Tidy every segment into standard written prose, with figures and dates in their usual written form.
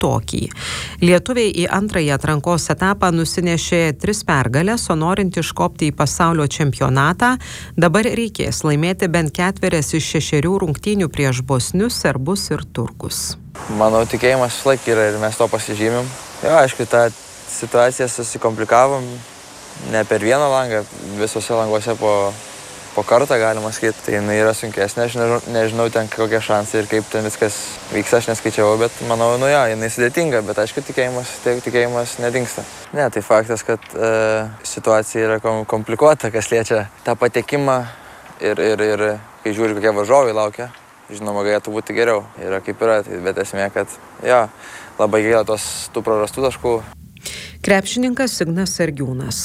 tokį. Lietuviai į antrąjį atrankos etapą nusinešė 3 pergalės, o norint iškopti į pasaulio čempionatą, dabar reikės laimėti bent 4 iš 6 rungtynių prieš bosnius, serbus ir turkus. Mano tikėjimas visąlaik yra ir mes to pasižymim. Jo, aišku, tą situaciją susikomplikavom ne per vieną langą, visose languose po kartą, galima sakyti. Tai jinai yra sunkesnė, aš nežinau ten kokie šansai ir kaip ten viskas vyks, aš neskaičiavau, bet manau, jinai sudėtinga, bet aišku, tikėjimas nedingsta. Ne, tai faktas, kad situacija yra komplikuota, kas liečia tą patekimą ir kai žiūri, kokie varžovai laukia, žinoma, galėtų būti geriau. Yra kaip yra, bet esmė, kad labai gaila tų prarastų taškų. Krepšininkas Ignas Sergiūnas.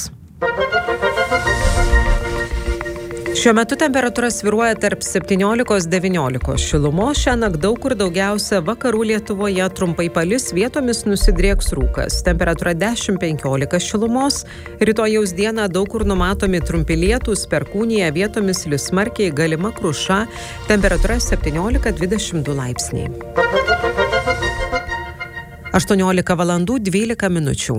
Šiuo metu temperatūra svyruoja tarp 17–19 šilumos. Šiąnakt daug kur daugiausia vakarų Lietuvoje trumpai palis, vietomis nusidrieks rūkas. Temperatūra 10–15 šilumos. Rytojaus dieną daug kur numatomi trumpi lietūs, perkūnija, vietomis lis smarkiai, galima kruša. Temperatūra 17–22 laipsniai. 18:12.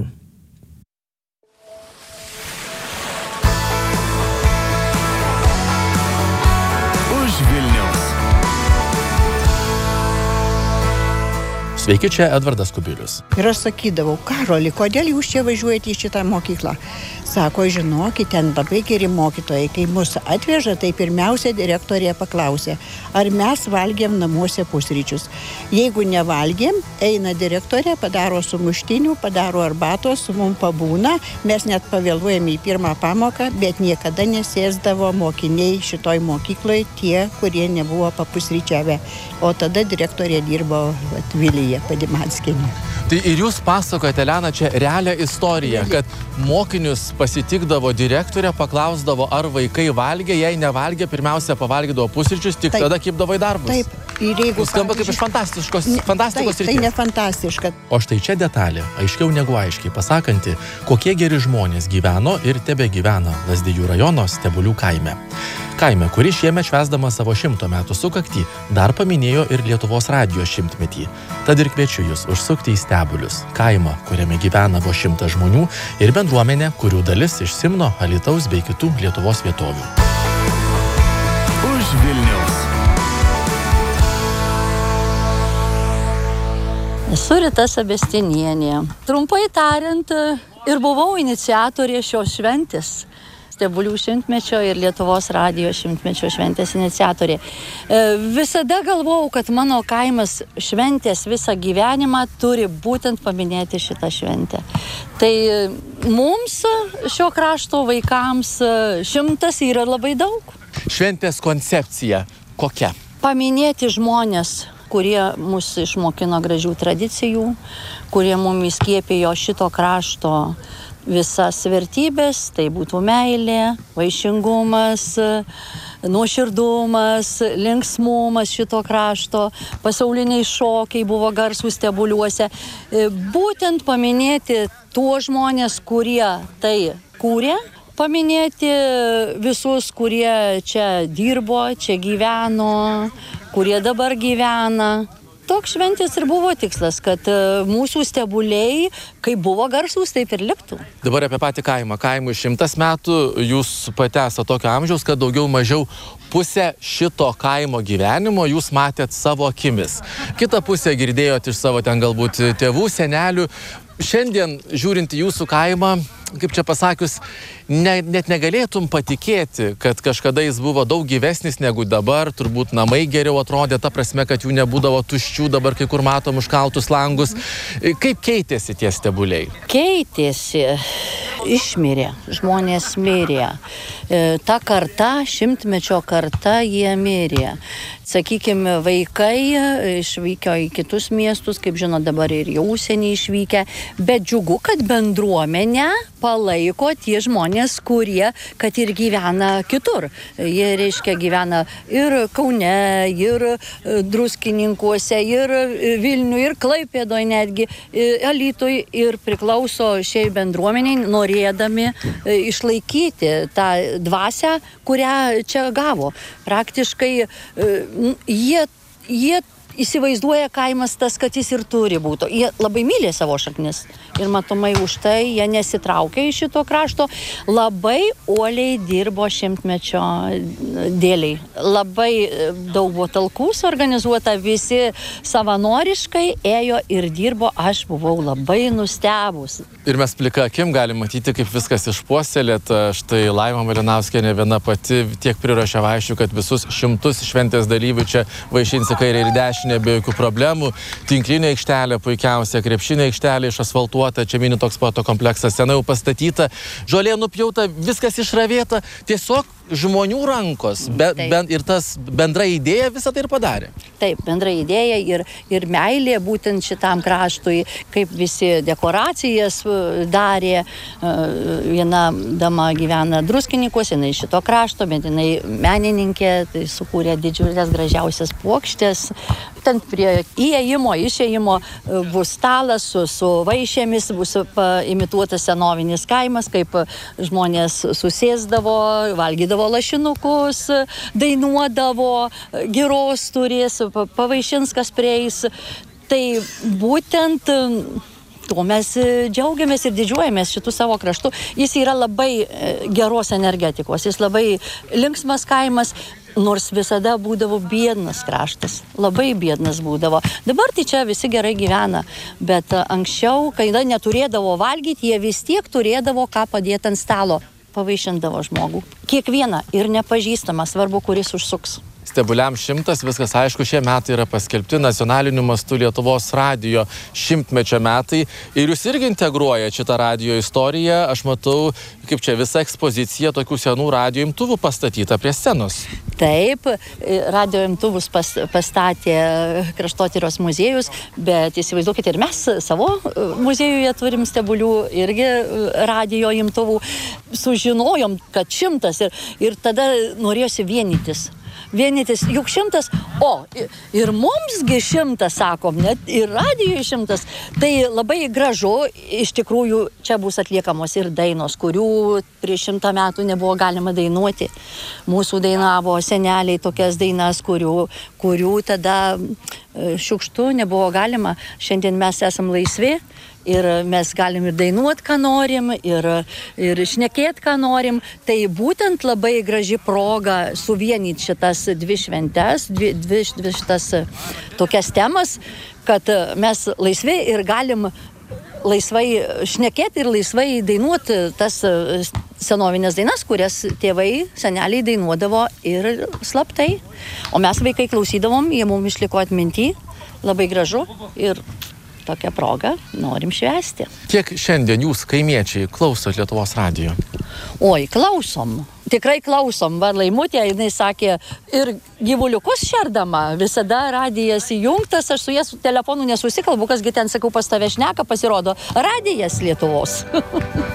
Sveiki, čia Edvardas Kubilius. Ir aš sakydavau, Karoli, kodėl jūs čia važiuojate į šitą mokyklą? Sako, žinokit, ten labai geri mokytojai. Kai mus atveža, tai pirmiausia direktorė paklausė, ar mes valgėm namuose pusryčius. Jeigu nevalgėm, eina direktorė, padaro sumuštinių, padaro arbatos, su mum pabūna. Mes net pavėluojame į pirmą pamoką, bet niekada nesėsdavo mokiniai šitoj mokykloj tie, kurie nebuvo papusryčiavę. O tada direktorė dirbo Vilija Padimatskienė. Tai ir jūs pasakojate, Elena, čia realią istoriją, kad mokinius pasitikdavo direktorė, paklausdavo, ar vaikai valgė, jei nevalgė, pirmiausia pavalgydavo pusryčius, tik tada kibdavo į darbus. Taip. Ir jeigu skamba kaip iš fantastikos ryties. Tai ne fantastiška. O štai čia detalė, aiškiau negu aiškiai pasakanti, kokie geri žmonės gyveno ir tebegyvena Lazdijų rajono Stebulių kaime. Kaime, kuri šiemet švęsdama savo 100 metų sukaktį, dar paminėjo ir Lietuvos radijo 100-metį. Tad ir kviečiu jūs užsukti į Stebulius, kaimą, kuriame gyvena vos 100 žmonių ir bendruomenė, kurių dalis iš Simno, Alytaus bei kitų Lietuvos vietovių. Už Vilniaus. Esu Rita Sebestinienė. Trumpai tariant, ir buvau iniciatorė šios šventės. Stebulių 100-mečio ir Lietuvos radijo 100-mečio šventės iniciatorė. Visada galvojau, kad mano kaimas šventės visą gyvenimą turi būtent paminėti šitą šventę. Tai mums, šio krašto vaikams, 100 yra labai daug. Šventės koncepcija kokia? Paminėti žmonės, kurie mus išmokino gražių tradicijų, kurie mums įskiepėjo šito krašto visas vertybės, tai būtų meilė, vaišingumas, nuoširdumas, linksmumas šito krašto, pasauliniai šokiai buvo garsūs Stebuliuose. Būtent paminėti tuos žmonės, kurie tai kūrė, paminėti visus, kurie čia dirbo, čia gyveno, kurie dabar gyvena. Toks šventės ir buvo tikslas, kad mūsų Stebuliai, kaip buvo garsūs, taip ir liktų. Dabar apie patį kaimą. Kaimui 100 metų, jūs pati esate tokio amžiaus, kad daugiau mažiau pusę šito kaimo gyvenimo jūs matėt savo akimis. Kitą pusę girdėjot iš savo ten galbūt tėvų, senelių. Šiandien, žiūrint į jūsų kaimą, kaip čia pasakius, net negalėtum patikėti, kad kažkada jis buvo daug gyvesnis negu dabar, turbūt namai geriau atrodė, ta prasme, kad jų nebūdavo tuščių, dabar kai kur matom užkaltus langus. Kaip keitėsi tie Stebuliai? Keitėsi, išmirė, žmonės mirė. Ta karta, 100-mečio karta, jie mirė. Sakykime, vaikai išvyko į kitus miestus, kaip žino, dabar ir jau užsienį išvykę, bet džiugu, kad bendruomenę palaiko tie žmonės, kurie, kad ir gyvena kitur. Jie, reiškia, gyvena ir Kaune, ir Druskininkuose, ir Vilniuje, ir Klaipėdoje netgi, Alytuje, ir priklauso šiai bendruomeniai, norėdami išlaikyti tą dvasią, kurią čia gavo. Praktiškai jie įsivaizduoja kaimas tas, kad jis ir turi būti. Jie labai myli savo šaknis ir matomai už tai jie nesitraukia iš šito krašto. Labai uoliai dirbo šimtmečio dėliai. Labai daug buvo talkų suorganizuota, visi savanoriškai ėjo ir dirbo. Aš buvau labai nustebus. Ir mes plika akim galim matyti, kaip viskas išpuoselėta. Štai Laima Malinauskienė viena pati tiek priruošė vaišių, kad visus 100 šventės dalyvių čia vaišins į kairę ir dešinę be jokių problemų. Tinklinė aikštelė puikiausia, krepšinė aikštelė išasfaltuota, čia mini toks sporto kompleksas senai jau pastatyta, žolė nupjauta, viskas išravėta, tiesiog žmonių rankos ir tas bendra idėja visą tai ir padarė. Taip, bendra idėja ir meilė būtent šitam kraštui, kaip visi dekoracijas darė. Viena dama gyvena Druskininkuose, jinai šito krašto, bet jinai menininkė, tai sukūrė didžiulės gražiausias puokštės. Ten prie įėjimo, išėjimo bus stalas su vaišėmis, bus imituotas senovinis kaimas, kaip žmonės susėsdavo, valgydavo lašinukus, dainuodavo, giros turės, pavaišins, kas prieis. Tai būtent tuo mes džiaugiamės ir didžiuojamės šitų savo kraštų. Jis yra labai geros energetikos, jis labai linksmas kaimas, nors visada būdavo biednas kraštas, labai biednas būdavo. Dabar tai čia visi gerai gyvena, bet anksčiau, kai neturėdavo valgyti, jie vis tiek turėdavo ką padėti ant stalo. Pavaišindavo žmogų. Kiekvieną ir nepažįstamą, svarbu, kuris užsuks. Stebuliam 100, viskas aišku, šie metai yra paskelbti nacionaliniu mastu Lietuvos radijo 100-mečio metai. Ir jūs irgi integruojate šitą radijo istoriją. Aš matau, kaip čia visa ekspozicija tokių senų radijo imtuvų pastatyta prie scenos. Taip, radijo imtuvus pastatė Kraštotyros muziejus, bet įsivaizduokite, ir mes savo muziejuje turim stebulių irgi radijo imtuvų. Sužinojom, kad 100 ir tada norėjosi vienytis, juk 100, ir mumsgi 100, sakom, net ir radijui 100. Tai labai gražu, iš tikrųjų, čia bus atliekamos ir dainos, kurių prieš 100 metų nebuvo galima dainuoti. Mūsų dainavo seneliai tokias dainas, kurių tada šiukštu nebuvo galima. Šiandien mes esam laisvi. Ir mes galim ir dainuoti, ką norim, ir šnekėti, ką norim. Tai būtent labai graži proga suvienyti šitas dvi šventes, dvi šitas tokias temas, kad mes laisvi ir galim laisvai šnekėti ir laisvai dainuoti tas senovinės dainas, kurias tėvai, seneliai dainuodavo ir slaptai. O mes vaikai klausydavom, jie mums išliko atminty, labai gražu ir tokią progą norim švęsti. Kiek šiandien jūs, kaimiečiai, klausot Lietuvos radijo? Oi, klausom. Tikrai klausom. Va, Laimutė, jinai sakė, ir gyvuliukus šerdama, visada radijas įjungtas, aš su jie su telefonu nesusikalbu, kasgi ten, sakau, pas tave šneka, pasirodo radijas Lietuvos.